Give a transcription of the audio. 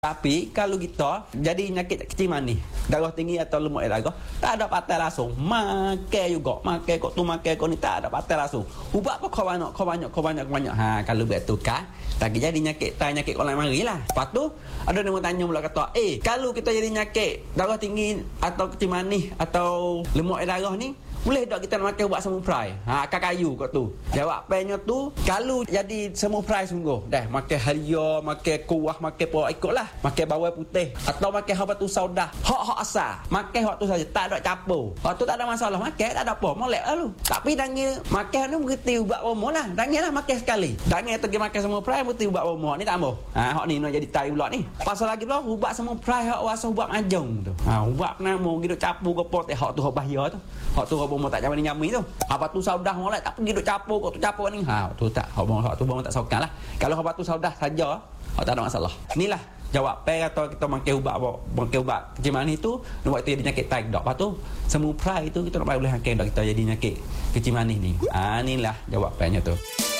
Tapi kalau kita jadi penyakit kecil manis, darah tinggi atau lemak darah, tak ada patai langsung. Makan juga, makan kok tu makan kok ni tak ada patai langsung. Ubah apa kau banyak. Ha kalau betul kan, tak jadi penyakit kalau marilah. Lepas tu ada yang tanya pula kata, kalau kita jadi penyakit darah tinggi atau kecil manis atau lemak darah ni, boleh tak kita nak makan ubat semuprai? Akar kayu kat tu. Jawapannya tu, kalau jadi semuprai sungguh, dah makan halia, makan kuah, makan apa ikutlah. Makan bawang putih atau makan habatus saudah. Hak asal. Makan hak tu saja, tak ada campur. Hak tu tak ada masalah, makan tak ada apa, molek lalu. Tapi dangi makan tu berarti ubat bomo lah. Dangilah makan sekali. Dangi pergi makan semuprai berarti ubat bomo ni tak mau. Hak ni nak jadi tai pula ni. Pasal lagi pula ubat semuprai hak asal ubat majung tu. Ubat nama gitu campur ke pot hak tu hak bahaya tu. Hak tu bomo tak jaman nyami tu. Apa tu saudah molek tak pergi duk capur kok tu capur ni. Tu tak. Hak tu bomo tak saukan lah. Kalau apa tu saudah saja, tak ada masalah. Inilah jawapan atau kita makan ubat kecil manis tu nak buat tu jadi penyakit tai dak. Lepas tu semuprai tu kita nak boleh makan dak kita jadi penyakit kecil manis ni. Inilah jawapannya tu.